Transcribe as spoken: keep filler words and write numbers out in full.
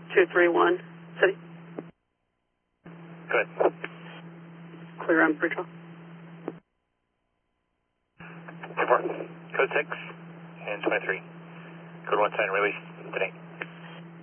two three one, City. Go ahead. Clear on pre-trial. Report. Code six and twenty-three. Code one sign release today.